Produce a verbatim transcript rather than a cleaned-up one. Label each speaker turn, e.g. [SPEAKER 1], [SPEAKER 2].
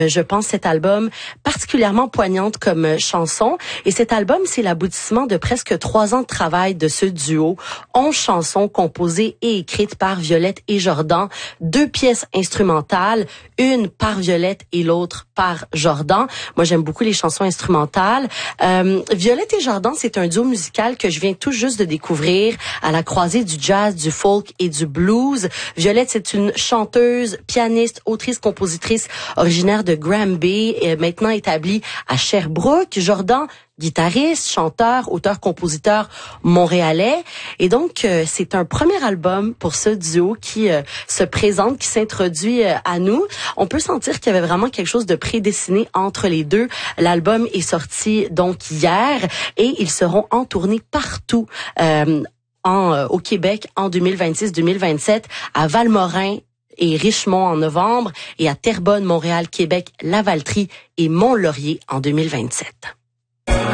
[SPEAKER 1] Je pense cet album particulièrement poignante comme chanson. Et cet album, c'est l'aboutissement de presque trois ans de travail de ce duo. Onze chansons composées et écrites par Violette et Jordan. Deux pièces instrumentales, une par Violette et l'autre par Jordan. Moi, j'aime beaucoup les chansons instrumentales. Euh, Violette et Jordan, c'est un duo musical que je viens tout juste de découvrir à la croisée du jazz, du folk et du blues. Violette, c'est une chanteuse, pianiste, autrice, compositrice originaire de Granby, et maintenant établie à Sherbrooke. Jordan, guitariste, chanteur, auteur-compositeur montréalais. Et donc, euh, c'est un premier album pour ce duo qui euh, se présente, qui s'introduit euh, à nous. On peut sentir qu'il y avait vraiment quelque chose de prédestiné entre les deux. L'album est sorti donc hier et ils seront en tournée partout euh, en, euh, au Québec en deux mille vingt-six deux mille vingt-sept, à Valmorin et Richmond en novembre et à Terrebonne, Montréal, Québec, Lavaltrie et Mont-Laurier en deux mille vingt-sept.